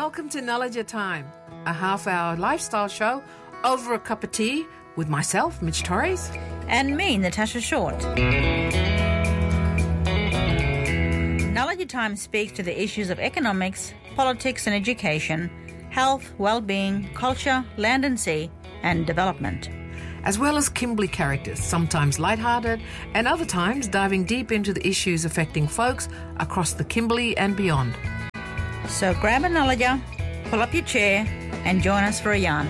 welcome to Nullaja Time, a half-hour lifestyle show over a cup of tea with myself, Mitch Torres. And me, Natasha Short. Nullaja Time speaks to the issues of economics, politics and education, health, well-being, culture, land and sea, and development. As well as Kimberley characters, sometimes lighthearted and other times diving deep into the issues affecting folks across the Kimberley and beyond. So grab a Nullaja, pull up your chair and join us for a yarn.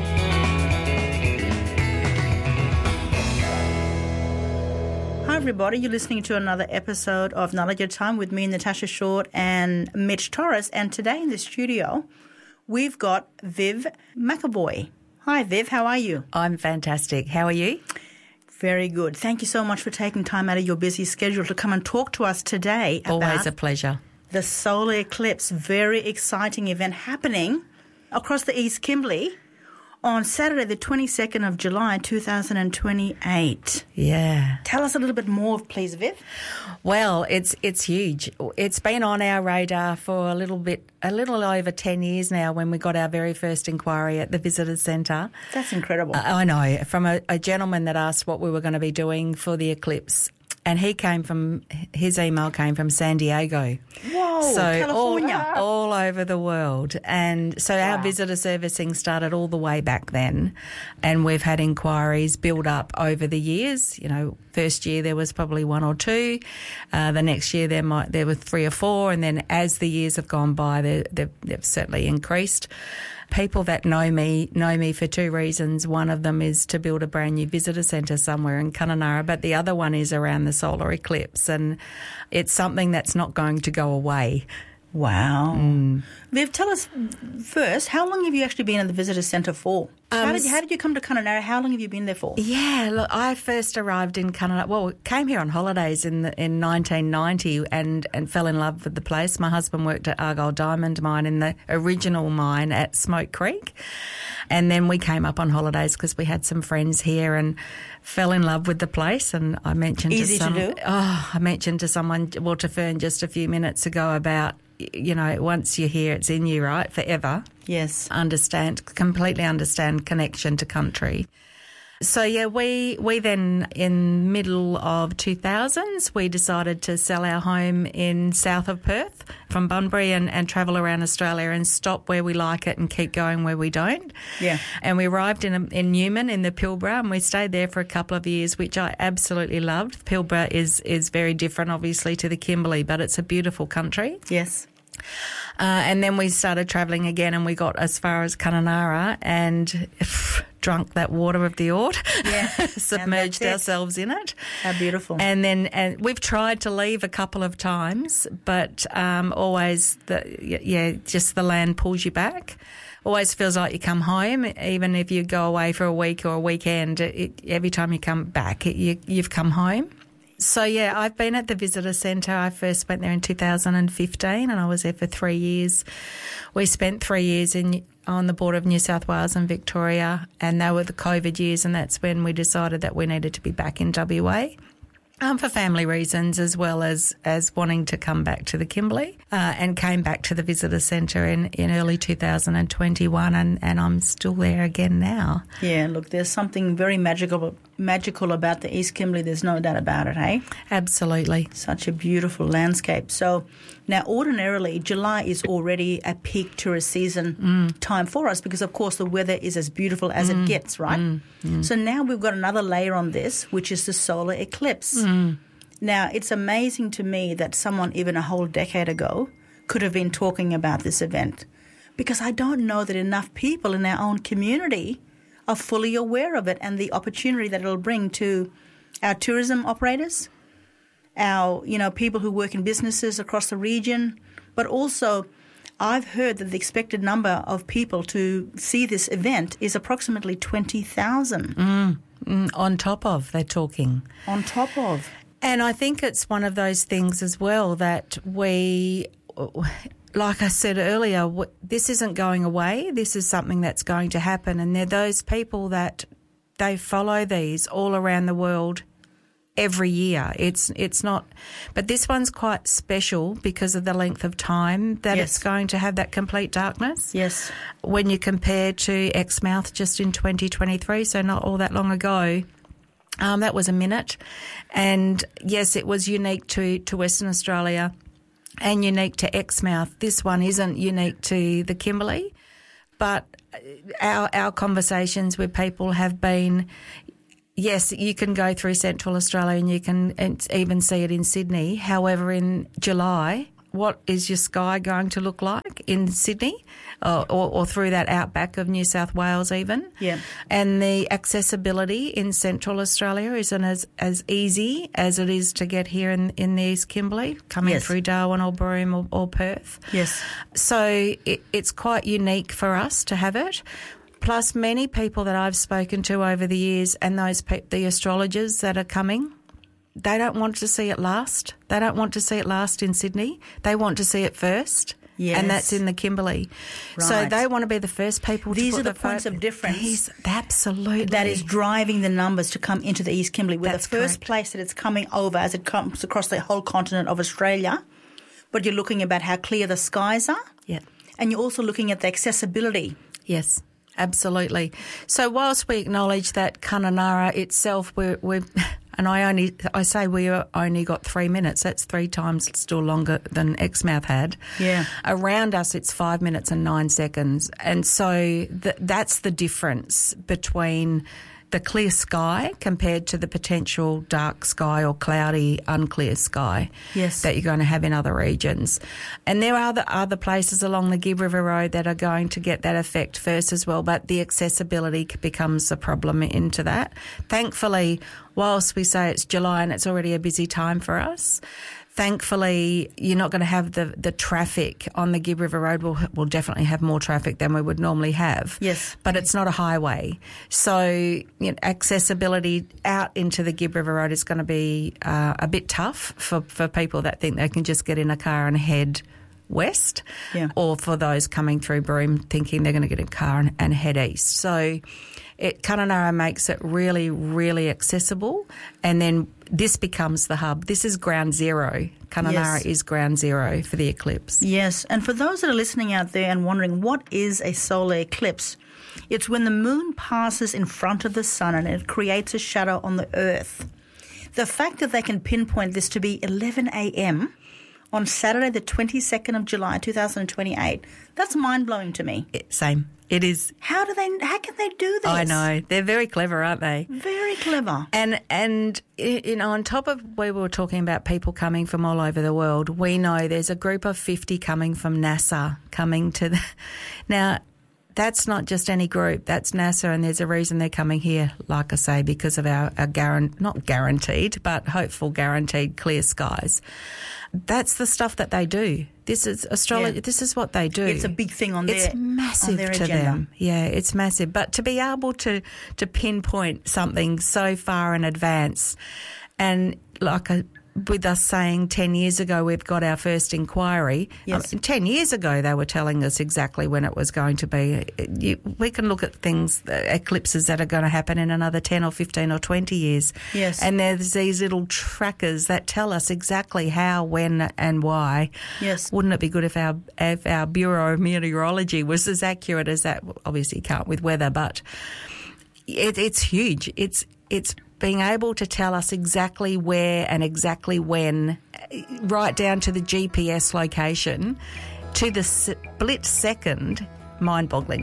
Hi everybody, you're listening to another episode of Nullaja Time with me, Natasha Short and Mitch Torres. And today in the studio, we've got Viv McAvoy. Hi Viv, how are you? I'm fantastic. How are you? Very good. Thank you so much for taking time out of your busy schedule to come and talk to us today about Always a pleasure. The solar eclipse, very exciting event happening across the East Kimberley on Saturday, the 22nd of July, 2028. Yeah. Tell us a little bit more, please, Viv. Well, it's huge. It's been on our radar for a little over 10 years now when we got our very first inquiry at the Visitors Centre. That's incredible. I know, from a gentleman that asked what we were going to be doing for the eclipse. And his email came from San Diego. Whoa, so California. All over the world. And so our visitor servicing started all the way back then. And we've had inquiries build up over the years. You know, first year there was probably one or two. The next year there were three or four. And then as the years have gone by, they've certainly increased. People that know me for two reasons. One of them is to build a brand new visitor centre somewhere in Kununurra, but the other one is around the solar eclipse, and it's something that's not going to go away. Wow. Viv, tell us first, how long have you actually been at the visitor centre for? How did you come to Kununurra? How long have you been there for? Yeah, look, I first arrived in Kununurra. Well, came here on holidays in 1990 and fell in love with the place. My husband worked at Argyle Diamond Mine in the original mine at Smoke Creek. And then we came up on holidays because we had some friends here and fell in love with the place. And I mentioned to someone, to Fern just a few minutes ago about, you know, once you're here, it's in you, right, forever. Yes. Completely understand connection to country. So, yeah, we then, in middle of 2000s, we decided to sell our home in south of Perth from Bunbury and travel around Australia and stop where we like it and keep going where we don't. Yeah. And we arrived in Newman in the Pilbara, and we stayed there for a couple of years, which I absolutely loved. Pilbara is very different, obviously, to the Kimberley, but it's a beautiful country. Yes. And then we started travelling again, and we got as far as Kununurra and drunk that water of the Ord. Yeah. Submerged ourselves in it. How beautiful. And we've tried to leave a couple of times, but always just the land pulls you back. Always feels like you come home, even if you go away for a week or a weekend. Every time you come back, you've come home. So, yeah, I've been at the Visitor Centre. I first went there in 2015 and I was there for 3 years. We spent 3 years on the border of New South Wales and Victoria, and they were the COVID years, and that's when we decided that we needed to be back in WA. For family reasons, as well as wanting to come back to the Kimberley, and came back to the Visitor Centre in early 2021, and I'm still there again now. Yeah, look, there's something very magical about the East Kimberley. There's no doubt about it, hey? Absolutely. Such a beautiful landscape. So now, ordinarily, July is already a peak tourist season time for us because, of course, the weather is as beautiful as it gets, right? So now we've got another layer on this, which is the solar eclipse. Now, it's amazing to me that someone even a whole decade ago could have been talking about this event because I don't know that enough people in our own community are fully aware of it and the opportunity that it'll bring to our tourism operators, our, people who work in businesses across the region, but also I've heard that the expected number of people to see this event is approximately 20,000. On top of, they're talking. On top of. And I think it's one of those things as well that we, like I said earlier, this isn't going away. This is something that's going to happen. And there are those people that they follow these all around the world every year. It's not, but this one's quite special because of the length of time that it's going to have that complete darkness. Yes. When you compare to Exmouth just in 2023, so not all that long ago, that was a minute. And yes, it was unique to Western Australia and unique to Exmouth. This one isn't unique to the Kimberley, but our conversations with people have been, yes, you can go through Central Australia and you can even see it in Sydney. However, in July, what is your sky going to look like in Sydney or through that outback of New South Wales even? Yeah. And the accessibility in Central Australia isn't as easy as it is to get here in the East Kimberley, coming through Darwin or Broome or Perth. Yes. So it's quite unique for us to have it. Plus, many people that I've spoken to over the years and the astrologers that are coming, they don't want to see it last. They don't want to see it last in Sydney. They want to see it first. Yes. And that's in the Kimberley. Right. So they want to be the first people to put These are the points of difference. Absolutely. That is driving the numbers to come into the East Kimberley. We're That's the first correct. place that it's coming over as it comes across the whole continent of Australia. But you're looking about how clear the skies are. Yeah. And you're also looking at the accessibility. Yes, absolutely. So whilst we acknowledge that Kununurra itself, we're and I say we only got 3 minutes. That's 3 times still longer than Exmouth had. Yeah. Around us, it's 5 minutes and 9 seconds. And so that's the difference between the clear sky compared to the potential dark sky or cloudy, unclear sky that you're going to have in other regions. And there are other places along the Gibb River Road that are going to get that effect first as well, but the accessibility becomes a problem into that. Thankfully, whilst we say it's July and it's already a busy time for us, thankfully, you're not going to have the traffic on the Gibb River Road. We'll definitely have more traffic than we would normally have. Yes. But it's not a highway. So accessibility out into the Gibb River Road is going to be a bit tough for people that think they can just get in a car and head west, or for those coming through Broome thinking they're going to get in a car and head east. So Kununurra makes it really, really accessible, and then this becomes the hub. This is ground zero. Kununurra is ground zero for the eclipse. Yes, and for those that are listening out there and wondering what is a solar eclipse, it's when the moon passes in front of the sun and it creates a shadow on the earth. The fact that they can pinpoint this to be 11 a.m. on Saturday the 22nd of July 2028, that's mind-blowing to me. Same. It is. How can they do this? I know. They're very clever, aren't they? Very clever. And on top of we were talking about people coming from all over the world, we know there's a group of 50 coming from NASA coming to now, that's not just any group. That's NASA, and there's a reason they're coming here, like I say, because of our not guaranteed, but hopeful guaranteed clear skies. That's the stuff that they do. This is astrology. Yeah. This is what they do. It's a big thing on It's massive their to agenda. them. Yeah, it's massive. But to be able to pinpoint something so far in advance, and with us saying 10 years ago we've got our first inquiry. Yes. 10 years ago they were telling us exactly when it was going to be. We can look at things, eclipses that are going to happen in another 10 or 15 or 20 years. Yes. And there's these little trackers that tell us exactly how, when and why. Yes. Wouldn't it be good if our Bureau of Meteorology was as accurate as that? Obviously you can't with weather, but it's huge. It's being able to tell us exactly where and exactly when, right down to the GPS location, to the split second, mind-boggling.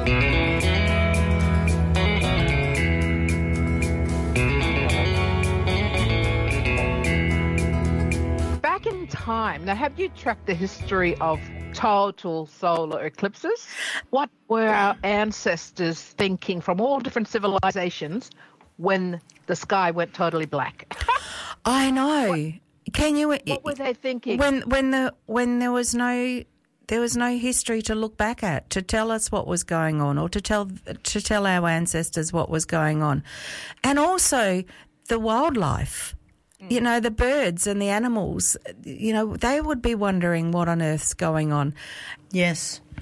Back in time, now have you tracked the history of total solar eclipses? What were our ancestors thinking from all different civilizations when the sky went totally black? I know. Can you? What were they thinking? When there was no history to look back at to tell us what was going on, or to tell our ancestors what was going on, and also the wildlife. You know, the birds and the animals. You know, they would be wondering what on earth's going on. Yes.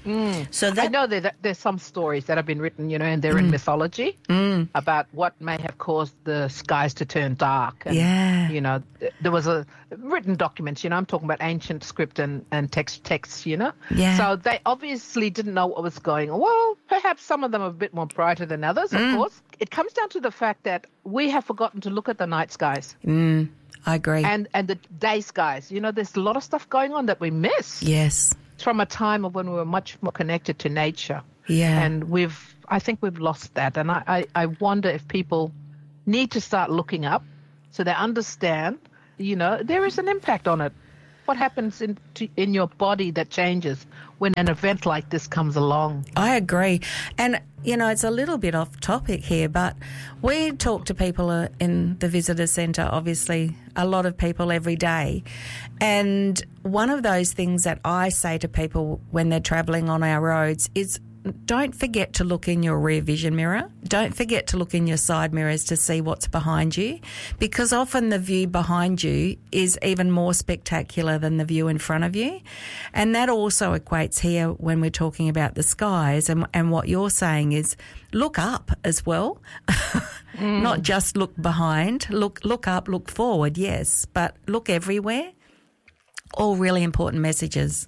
So I know that there's some stories that have been written, and they're in mythology about what may have caused the skies to turn dark. And, there was a written documents, I'm talking about ancient script and texts, Yeah. So they obviously didn't know what was going on. Well, perhaps some of them are a bit more brighter than others, of course. It comes down to the fact that we have forgotten to look at the night skies. I agree. And the day skies. There's a lot of stuff going on that we miss. Yes. From a time of when we were much more connected to nature. Yeah. And I think we've lost that. And I wonder if people need to start looking up so they understand, there is an impact on it. What happens in your body that changes when an event like this comes along? I agree. And, it's a little bit off topic here, but we talk to people in the visitor centre, obviously, a lot of people every day. And one of those things that I say to people when they're travelling on our roads is, don't forget to look in your rear vision mirror. Don't forget to look in your side mirrors to see what's behind you, because often the view behind you is even more spectacular than the view in front of you. And that also equates here when we're talking about the skies, and what you're saying is look up as well. Not just look behind. Look up, look forward, yes, but look everywhere. All really important messages.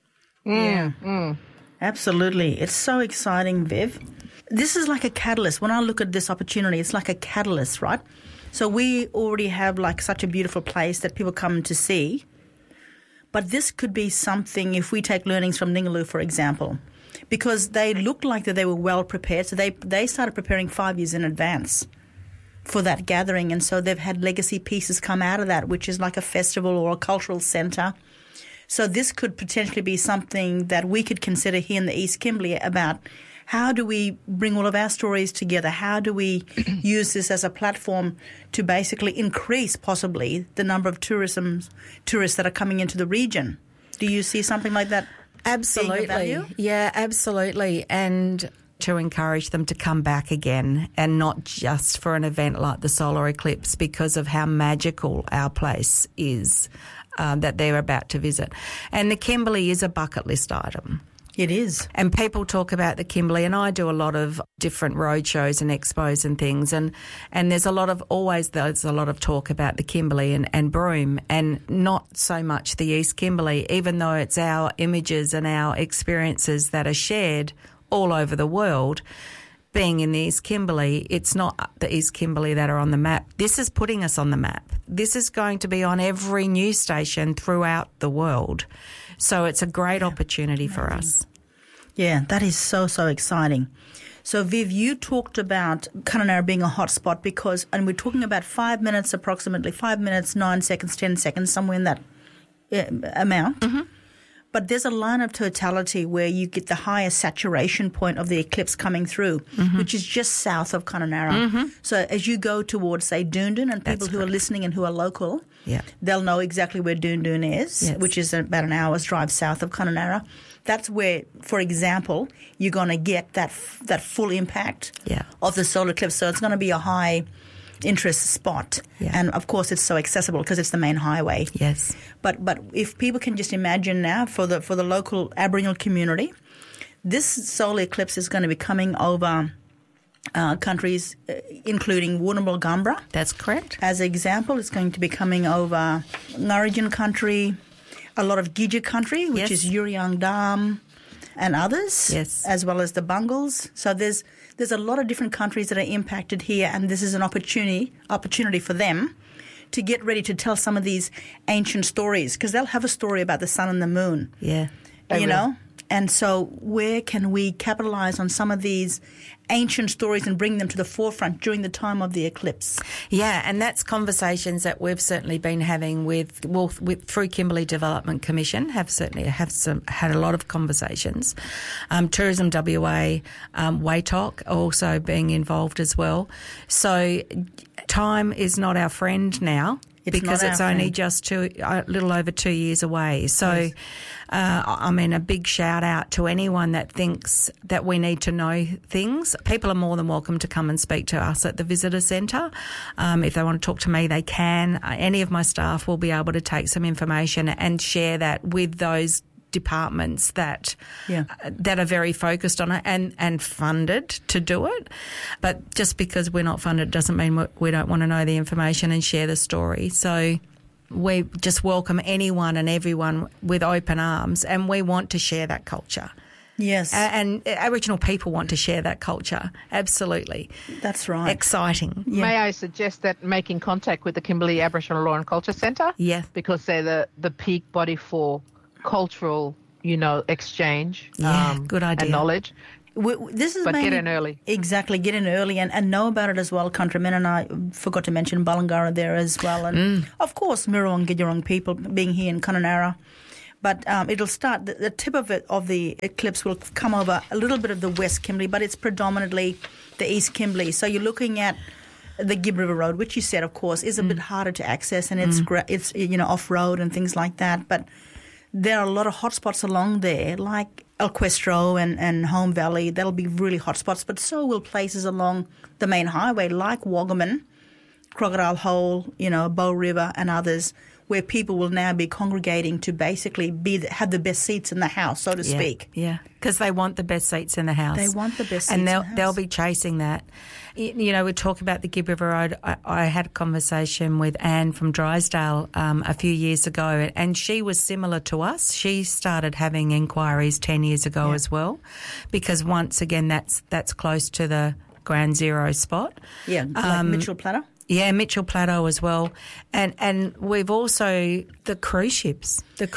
Absolutely. It's so exciting, Viv. This is like a catalyst. When I look at this opportunity, it's like a catalyst, right? So we already have like such a beautiful place that people come to see. But this could be something, if we take learnings from Ningaloo, for example, because they looked like that they were well prepared. So they started preparing 5 years in advance for that gathering. And so they've had legacy pieces come out of that, which is like a festival or a cultural centre. So this could potentially be something that we could consider here in the East Kimberley about how do we bring all of our stories together? How do we use this as a platform to basically increase possibly the number of tourists that are coming into the region? Do you see something like that? Absolutely. Yeah, absolutely. And to encourage them to come back again, and not just for an event like the solar eclipse, because of how magical our place is. That they're about to visit. And the Kimberley is a bucket list item. It is. And people talk about the Kimberley, and I do a lot of different road shows and expos and things, and there's a lot of talk about the Kimberley and Broome, and not so much the East Kimberley, even though it's our images and our experiences that are shared all over the world. Being in the East Kimberley, it's not the East Kimberley that are on the map. This is putting us on the map. This is going to be on every news station throughout the world. So it's a great opportunity for us. Yeah, that is so, so exciting. So, Viv, you talked about Kununurra being a hotspot and we're talking about 5 minutes approximately, 5 minutes, 9 seconds, 10 seconds, somewhere in that amount. Mm-hmm. But there's a line of totality where you get the highest saturation point of the eclipse coming through, which is just south of Kununurra. So as you go towards, say, Doondoon, and people who are listening and who are local, they'll know exactly where Doondoon is, which is about an hour's drive south of Kununurra. That's where, for example, you're going to get that full impact of the solar eclipse. So it's going to be a high interest spot, and of course it's so accessible because it's the main highway. Yes, but if people can just imagine now for the local Aboriginal community, this solar eclipse is going to be coming over countries, including Woonabulgumbra. That's correct. As an example, it's going to be coming over Ngurrindjin country, a lot of Gidja country, which is Uriang Dam, and others, as well as the Bungals. So there's a lot of different countries that are impacted here, and this is an opportunity for them to get ready to tell some of these ancient stories, because they'll have a story about the sun and the moon. Yeah. You know? And so where can we capitalize on some of these ancient stories and bring them to the forefront during the time of the eclipse? Yeah, and that's conversations that we've certainly been having through Kimberley Development Commission, had a lot of conversations. Tourism WA, WATOC also being involved as well. So time is not our friend now. Because it's only just a little over 2 years away. So, I mean, a big shout out to anyone that thinks that we need to know things. People are more than welcome to come and speak to us at the visitor centre. If they want to talk to me, they can. Any of my staff will be able to take some information and share that with those departments that are very focused on it and funded to do it. But just because we're not funded doesn't mean we don't want to know the information and share the story. So we just welcome anyone and everyone with open arms, and we want to share that culture. Yes. And Aboriginal people want to share that culture. Absolutely. That's right. Exciting. Yeah. May I suggest that making contact with the Kimberley Aboriginal Law and Culture Centre? Yeah. Because they're the peak body for cultural, exchange good idea. and knowledge. This is But mainly, get in early. Exactly, get in early and know about it as well, countrymen. And I forgot to mention Balangara there as well. And, of course, Mirror and Gidjurong people being here in Kununurra. But it'll start, the tip of the eclipse will come over a little bit of the West Kimberley, but it's predominantly the East Kimberley. So you're looking at the Gibb River Road, which you said, of course, is a bit harder to access, and it's off-road and things like that. But there are a lot of hotspots along there, like Elquestro and Home Valley. That'll be really hotspots. But so will places along the main highway, like Waggaman, Crocodile Hole, Bow River and others, where people will now be congregating to basically have the best seats in the house, so to speak. Yeah, because they want the best seats in the house. They want the best seats and in the house. they'll be chasing that. We talk about the Gibb River Road. I had a conversation with Anne from Drysdale a few years ago, and she was similar to us. She started having inquiries 10 years ago as well, because once again, that's close to the Ground Zero spot. Yeah, like Mitchell Plateau. Yeah, Mitchell Plateau as well. And we've also the cruise ships that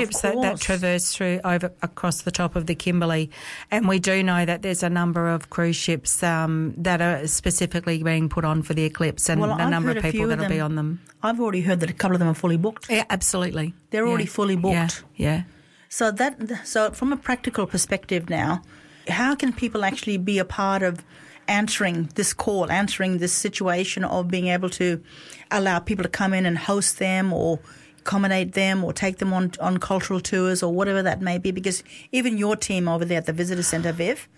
traverse through across the top of the Kimberley. And we do know that there's a number of cruise ships that are specifically being put on for the eclipse, and a number of people that'll be on them. I've already heard that a couple of them are fully booked. Yeah, absolutely. They're already fully booked. Yeah. So from a practical perspective now, how can people actually be a part of answering this call, answering this situation of being able to allow people to come in and host them or accommodate them or take them on cultural tours or whatever that may be? Because even your team over there at the Visitor Centre, Viv,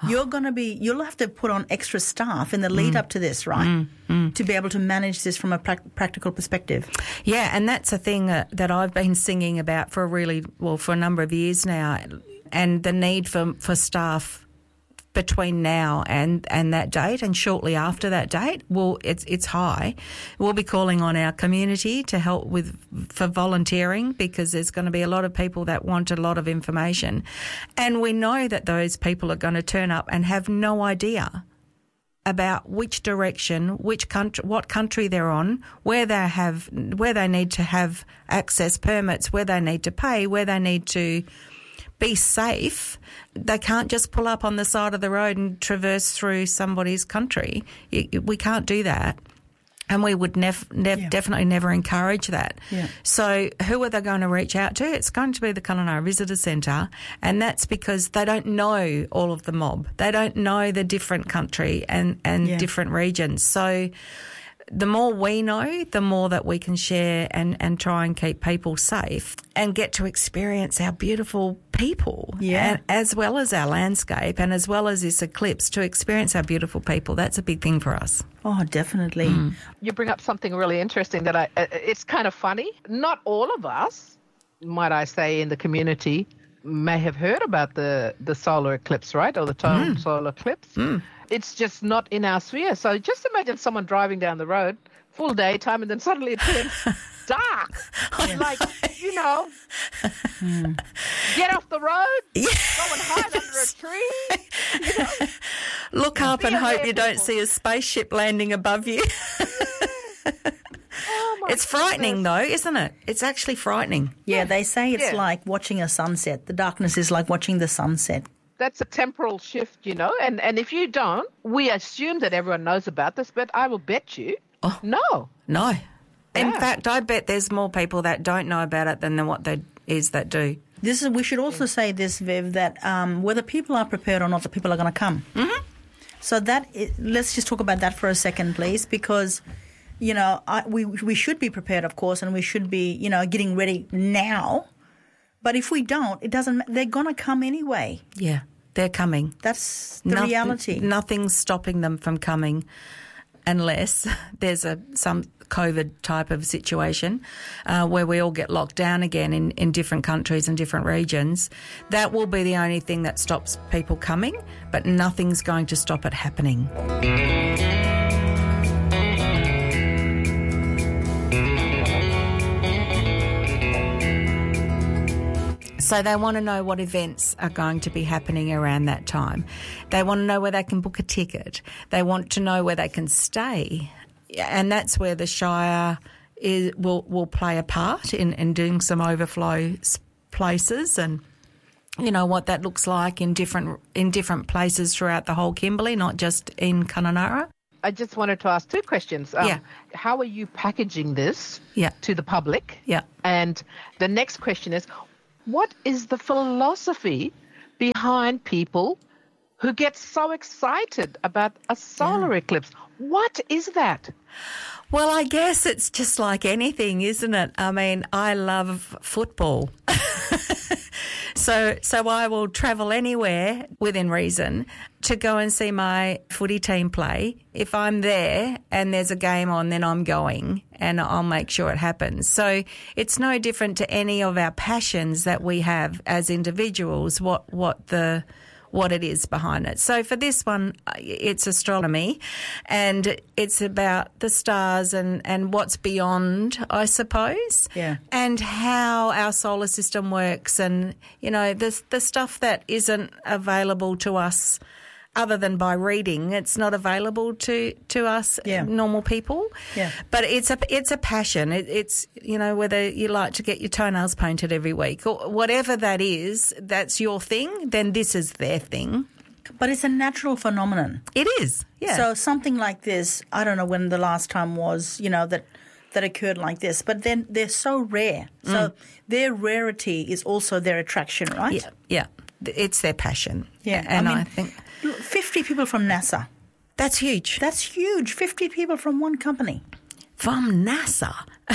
you'll have to put on extra staff in the lead up to this, right? To be able to manage this from a practical perspective. Yeah, and that's a thing that I've been singing about for a number of years now, and the need for staff between now and that date, and shortly after that date, it's high. We'll be calling on our community to help for volunteering, because there's going to be a lot of people that want a lot of information, and we know that those people are going to turn up and have no idea about which direction, what country they're on, where they need to have access permits, where they need to pay, where they need to be safe. They can't just pull up on the side of the road and traverse through somebody's country. We can't do that. And we would definitely never encourage that. Yeah. So who are they going to reach out to? It's going to be the Kununurra Visitor Centre, and that's because they don't know all of the mob. They don't know the different country and different regions. So the more we know, the more that we can share and try and keep people safe and get to experience our beautiful people, and as well as our landscape, and as well as this eclipse, to experience our beautiful people. That's a big thing for us. Oh, definitely. You bring up something really interesting that it's kind of funny. Not all of us, might I say, in the community may have heard about the solar eclipse, right, or the total solar eclipse. It's just not in our sphere. So just imagine someone driving down the road, full daytime, and then suddenly it turns dark. Like, get off the road, go and hide under a tree. Look up and hope you don't see a spaceship landing above you. It's frightening, though, isn't it? It's actually frightening. Yeah, they say it's like watching a sunset. The darkness is like watching the sunset. That's a temporal shift, and if you don't, we assume that everyone knows about this, but I will bet you, no. In fact, I bet there's more people that don't know about it than what there is that do. We should also say this, Viv, that whether people are prepared or not, the people are going to come. Mm-hmm. So let's just talk about that for a second, please, because we should be prepared, of course, and we should be getting ready now. But if we don't, it doesn't. They're going to come anyway. Yeah, they're coming. That's the reality. Nothing's stopping them from coming, unless there's some COVID type of situation where we all get locked down again in different countries and different regions, that will be the only thing that stops people coming, but nothing's going to stop it happening. So they want to know what events are going to be happening around that time. They want to know where they can book a ticket. They want to know where they can stay. And that's where the Shire will play a part in doing some overflow places, and you know what that looks like in different places throughout the whole Kimberley, not just in Kununurra. I just wanted to ask two questions. How are you packaging this to the public? Yeah. And the next question is, what is the philosophy behind people who get so excited about a solar eclipse? What is that? Well, I guess it's just like anything, isn't it? I mean, I love football. So I will travel anywhere within reason to go and see my footy team play. If I'm there and there's a game on, then I'm going and I'll make sure it happens. So it's no different to any of our passions that we have as individuals, what it is behind it. So for this one, it's astronomy, and it's about the stars and what's beyond, I suppose, and how our solar system works, and, you know, the stuff that isn't available to us other than by reading. It's not available to us normal people. Yeah. But it's a passion. It's, you know, whether you like to get your toenails painted every week or whatever that is, that's your thing, then this is their thing. But it's a natural phenomenon. It is, yeah. So something like this, I don't know when the last time was, you know, that occurred like this, but then they're so rare. So their rarity is also their attraction, right? Yeah. It's their passion. Yeah. And I think 50 people from NASA. That's huge. That's huge. 50 people from one company. From NASA.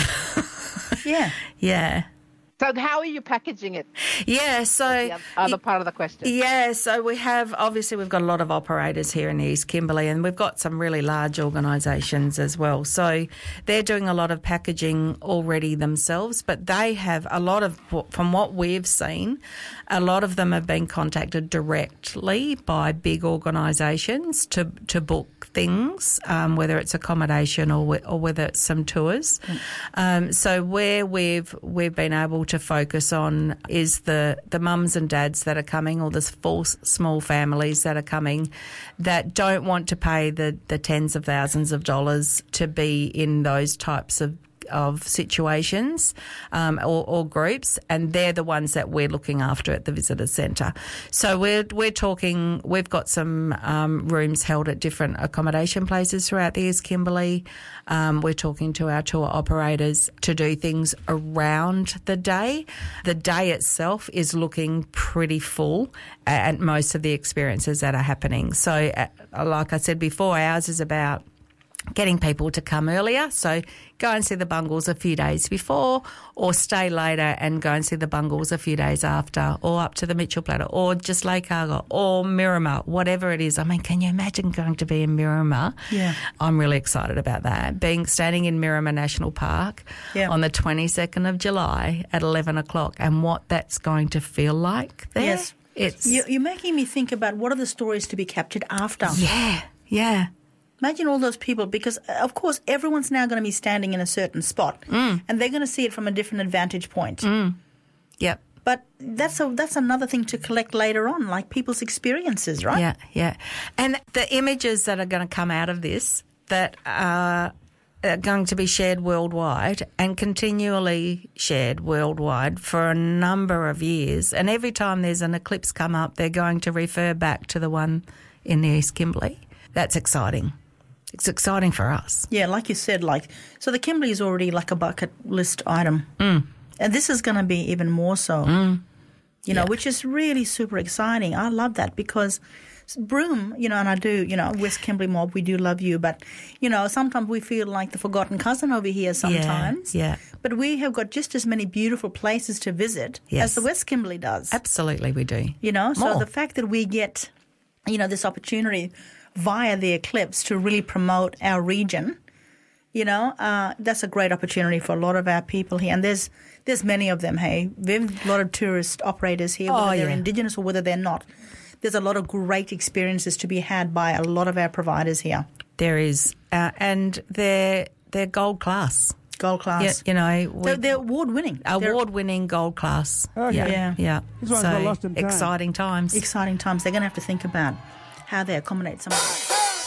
Yeah. Yeah. So how are you packaging it? Yeah, so... The other part of the question. Yeah, so we've got a lot of operators here in East Kimberley, and we've got some really large organisations as well. So they're doing a lot of packaging already themselves, but they have a lot of, from what we've seen, a lot of them have been contacted directly by big organisations to book things, whether it's accommodation or whether it's some tours. So where we've been able to focus on is the mums and dads that are coming, or the small families that are coming that don't want to pay the tens of thousands of dollars to be in those types of situations or groups, and they're the ones that we're looking after at the visitor centre. So we're talking, we've got some rooms held at different accommodation places throughout the East Kimberley. We're talking to our tour operators to do things around the day. The day itself is looking pretty full at most of the experiences that are happening. So like I said before, ours is about getting people to come earlier, so go and see the bungles a few days before, or stay later and go and see the bungles a few days after, or up to the Mitchell Plateau, or just Lake Argyle, or Miramar, whatever it is. I mean, can you imagine going to be in Miramar? Yeah. I'm really excited about that. Standing in Miramar National Park on the 22nd of July at 11 o'clock, and what that's going to feel like there. Yes. You're making me think about what are the stories to be captured after. Yeah. Imagine all those people, because, of course, everyone's now going to be standing in a certain spot, and they're going to see it from a different vantage point. Yep. But that's another thing to collect later on, like people's experiences, right? Yeah. And the images that are going to come out of this that are going to be shared worldwide and continually shared worldwide for a number of years. And every time there's an eclipse come up, they're going to refer back to the one in the East Kimberley. That's exciting. It's exciting for us. Yeah, like you said, so the Kimberley is already like a bucket list item. And this is going to be even more so, which is really super exciting. I love that because Broome, and I do, West Kimberley Mob, we do love you, but, sometimes we feel like the forgotten cousin over here sometimes. Yeah. But we have got just as many beautiful places to visit as the West Kimberley does. Absolutely we do. So the fact that we get, this opportunity via the eclipse to really promote our region That's a great opportunity for a lot of our people here. And there's many of them, hey. We have a lot of tourist operators here, whether they're Indigenous or whether they're not. There's a lot of great experiences to be had by a lot of our providers here. There is. And they're gold class. Gold class. Yeah, they're award-winning. Award-winning gold class. Okay. Yeah. This one's got lost in time. Exciting times. Exciting times. They're going to have to think about how they accommodate some of that.